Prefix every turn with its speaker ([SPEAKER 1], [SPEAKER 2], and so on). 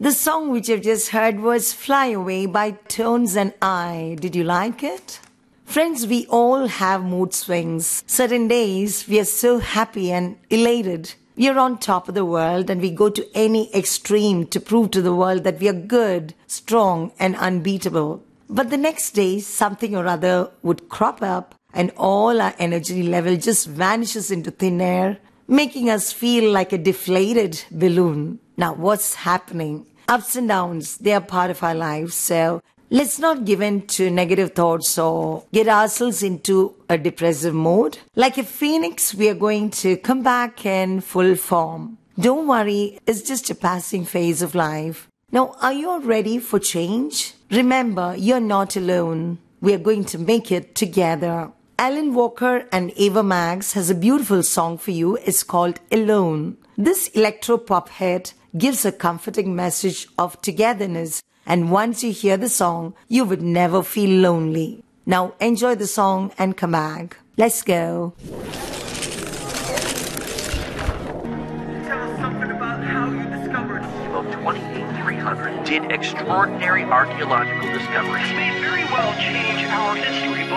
[SPEAKER 1] The song which you've just heard was Fly Away by Tones and I. Did you like it? Friends, we all have mood swings. Certain days we are so happy and elated. We are on top of the world and we go to any extreme to prove to the world that we are good, strong and unbeatable. But the next day something or other would crop up and all our energy level just vanishes into thin air, making us feel like a deflated balloon. Now what's happening? Ups and downs, they are part of our lives. So let's not give in to negative thoughts or get ourselves into a depressive mode. Like a phoenix, we are going to come back in full form. Don't worry, it's just a passing phase of life. Now, are you all ready for change? Remember, you're not alone. We are going to make it together. Alan Walker and Ava Max has a beautiful song for you. It's called Alone. This electro-pop hit gives a comforting message of togetherness, and once you hear the song, you would never feel lonely. Now enjoy the song and come back. Let's go.
[SPEAKER 2] Tell us something about how you discovered.
[SPEAKER 3] Well, 28300 did extraordinary archaeological discoveries.
[SPEAKER 2] This may very well change our history.